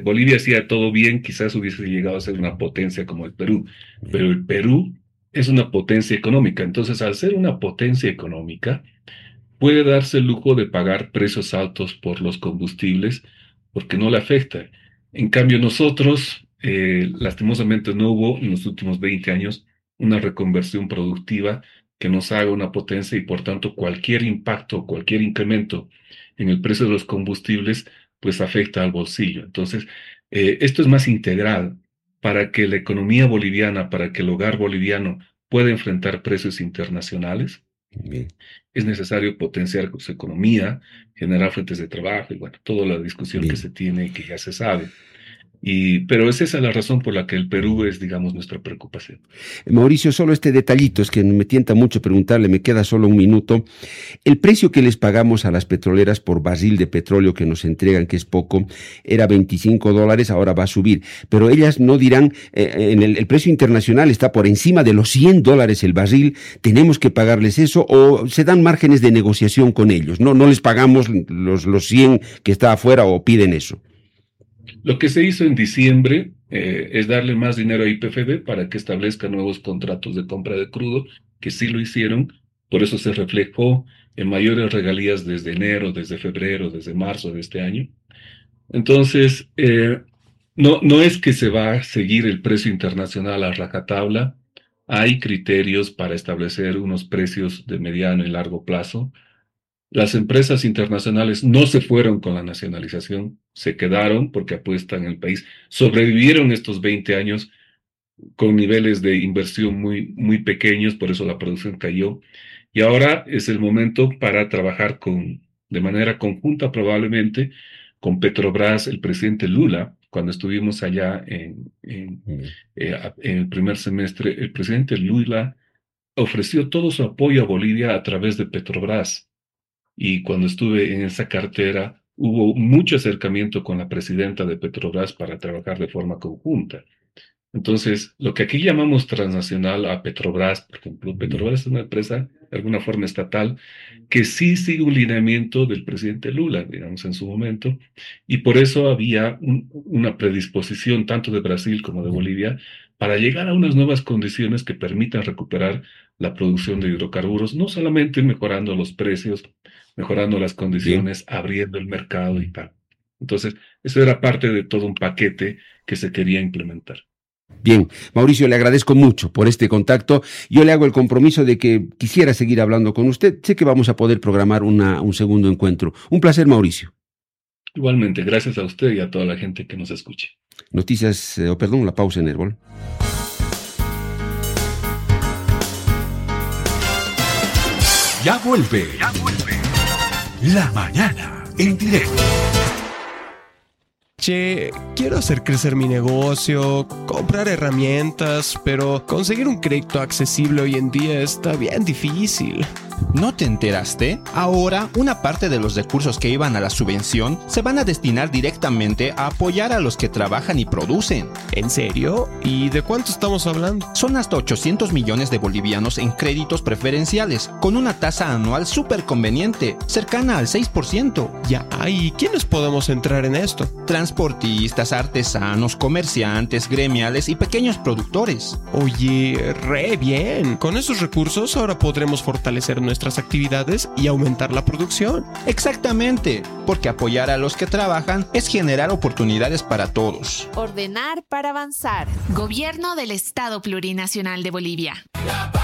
Bolivia hacía todo bien, quizás hubiese llegado a ser una potencia como el Perú, pero el Perú es una potencia económica. Entonces, al ser una potencia económica, puede darse el lujo de pagar precios altos por los combustibles porque no le afecta. En cambio, nosotros, lastimosamente, no hubo en los últimos 20 años una reconversión productiva que nos haga una potencia y, por tanto, cualquier impacto, cualquier incremento en el precio de los combustibles, pues afecta al bolsillo. Entonces, esto es más integral para que la economía boliviana, para que el hogar boliviano pueda enfrentar precios internacionales. Bien. Es necesario potenciar su economía, generar fuentes de trabajo y bueno, toda la discusión que Bien. se tiene y que ya se sabe. Pero es esa la razón por la que el Perú es, digamos, nuestra preocupación. Mauricio, solo este detallito, es que me tienta mucho preguntarle, me queda solo un minuto. El precio que les pagamos a las petroleras por barril de petróleo que nos entregan, que es poco, era $25, ahora va a subir. Pero ellas no dirán, el precio internacional está por encima de los $100 el barril, tenemos que pagarles eso, o se dan márgenes de negociación con ellos. No les pagamos los 100 que está afuera o piden eso. Lo que se hizo en diciembre es darle más dinero a YPFB para que establezca nuevos contratos de compra de crudo, que sí lo hicieron, por eso se reflejó en mayores regalías desde enero, desde febrero, desde marzo de este año. Entonces, no es que se va a seguir el precio internacional a rajatabla, hay criterios para establecer unos precios de mediano y largo plazo. Las empresas internacionales no se fueron con la nacionalización, se quedaron porque apuestan en el país. Sobrevivieron estos 20 años con niveles de inversión muy, muy pequeños, por eso la producción cayó. Y ahora es el momento para trabajar de manera conjunta, probablemente, con Petrobras, el presidente Lula. Cuando estuvimos allá en el primer semestre, el presidente Lula ofreció todo su apoyo a Bolivia a través de Petrobras. Y cuando estuve en esa cartera, hubo mucho acercamiento con la presidenta de Petrobras para trabajar de forma conjunta. Entonces, lo que aquí llamamos transnacional a Petrobras, por ejemplo, Petrobras es una empresa de alguna forma estatal que sí sigue un lineamiento del presidente Lula, digamos, en su momento, y por eso había una predisposición tanto de Brasil como de Bolivia para llegar a unas nuevas condiciones que permitan recuperar la producción de hidrocarburos, no solamente mejorando los precios, mejorando las Bien. condiciones, abriendo el mercado y tal. Entonces, eso era parte de todo un paquete que se quería implementar. Bien, Mauricio, le agradezco mucho por este contacto. Yo le hago el compromiso de que quisiera seguir hablando con usted. Sé que vamos a poder programar un segundo encuentro. Un placer, Mauricio. Igualmente, gracias a usted y a toda la gente que nos escuche. Noticias, perdón, la pausa en Herbol. Ya vuelve. La mañana en directo. Che, quiero hacer crecer mi negocio, comprar herramientas, pero conseguir un crédito accesible hoy en día está bien difícil. ¿No te enteraste? Ahora, una parte de los recursos que iban a la subvención se van a destinar directamente a apoyar a los que trabajan y producen. ¿En serio? ¿Y de cuánto estamos hablando? Son hasta 800 millones de bolivianos en créditos preferenciales, con una tasa anual súper conveniente, cercana al 6%. Ya, ¿y quiénes podemos entrar en esto? Transportistas, artesanos, comerciantes, gremiales y pequeños productores. Oye, re bien. Con esos recursos ahora podremos fortalecer nuestras actividades y aumentar la producción. Exactamente, porque apoyar a los que trabajan es generar oportunidades para todos. Ordenar para avanzar. Gobierno del Estado Plurinacional de Bolivia.